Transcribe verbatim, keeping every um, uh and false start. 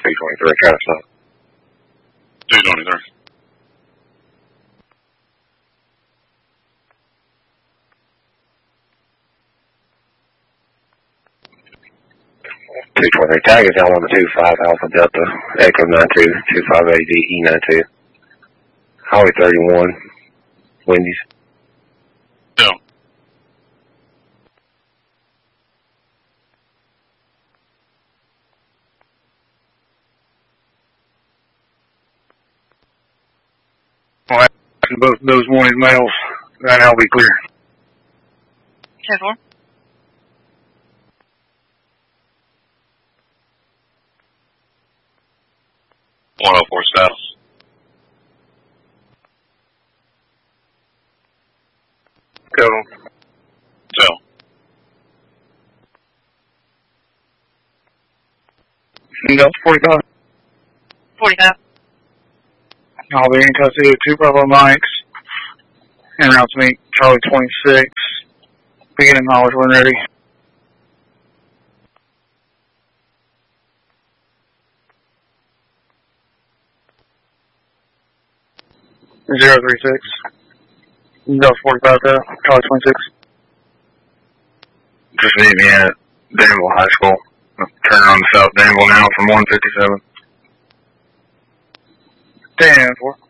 two twenty-three, try to stop. two twenty-three. two twenty-three, tag is L one two five Alpha Delta, Echo nine two two five A D E nine two. Highway thirty-one, Wendy's. Yeah. Well, after both those wanted males, then I'll be clear. ten four. one oh four South. Go. So. No, forty-five. forty-five. I'll be in custody of two Bravo Mikes. En route to meet Charlie twenty-six. Beginning knowledge when ready. zero three six. Go forty-five to Charlie twenty-six. Just meet me at Danville High School. Turn on South Danville now from one fifty-seven. ten four.